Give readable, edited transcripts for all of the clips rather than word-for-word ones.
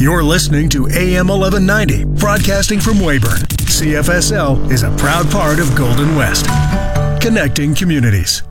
You're listening to AM 1190, broadcasting from Weyburn. CFSL is a proud part of Golden West, connecting communities.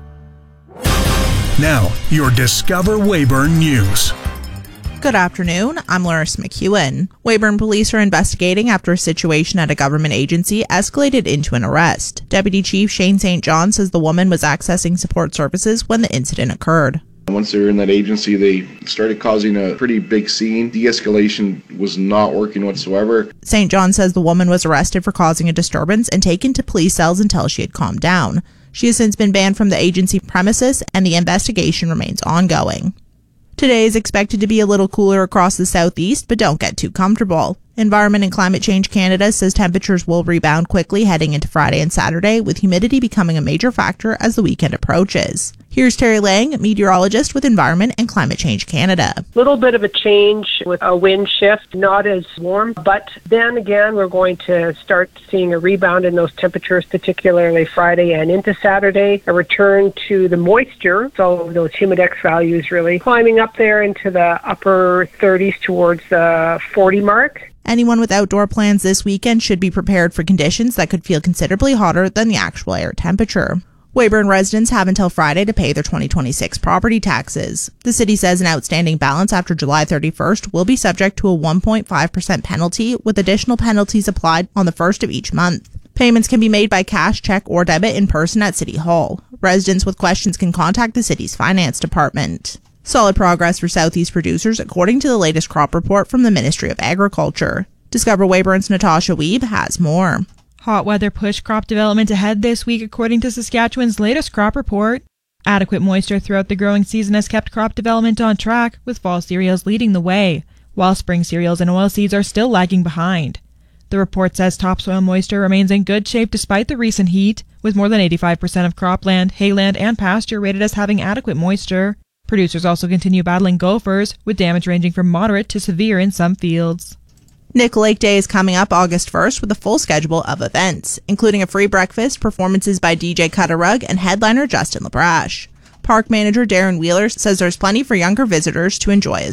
Now, your Discover Weyburn News. Good afternoon, I'm Loris McEwen. Weyburn police are investigating after a situation at a government agency escalated into an arrest. Deputy Chief Shane St. John says the woman was accessing support services when the incident occurred. Once they were in that agency, they started causing a pretty big scene. De-escalation was not working whatsoever. St. John says the woman was arrested for causing a disturbance and taken to police cells until she had calmed down. She has since been banned from the agency premises and the investigation remains ongoing. Today is expected to be a little cooler across the southeast, but don't get too comfortable. Environment and Climate Change Canada says temperatures will rebound quickly heading into Friday and Saturday, with humidity becoming a major factor as the weekend approaches. Here's Terry Lang, meteorologist with Environment and Climate Change Canada. Little bit of a change with a wind shift, not as warm, but then again we're going to start seeing a rebound in those temperatures, particularly Friday and into Saturday. A return to the moisture, so those humidex values really climbing up there into the upper 30s towards the 40 mark. Anyone with outdoor plans this weekend should be prepared for conditions that could feel considerably hotter than the actual air temperature. Weyburn residents have until Friday to pay their 2026 property taxes. The city says an outstanding balance after July 31st will be subject to a 1.5% penalty, with additional penalties applied on the first of each month. Payments can be made by cash, check, or debit in person at City Hall. Residents with questions can contact the city's finance department. Solid progress for Southeast producers, according to the latest crop report from the Ministry of Agriculture. Discover Weyburn's Natasha Wiebe has more. Hot weather pushed crop development ahead this week, according to Saskatchewan's latest crop report. Adequate moisture throughout the growing season has kept crop development on track, with fall cereals leading the way, while spring cereals and oilseeds are still lagging behind. The report says topsoil moisture remains in good shape despite the recent heat, with more than 85% of cropland, hayland, and pasture rated as having adequate moisture. Producers also continue battling gophers, with damage ranging from moderate to severe in some fields. Nickel Lake Day is coming up August 1st with a full schedule of events, including a free breakfast, performances by DJ Cut a Rug, and headliner Justin LaBrache. Park manager Darren Wheeler says there's plenty for younger visitors to enjoy as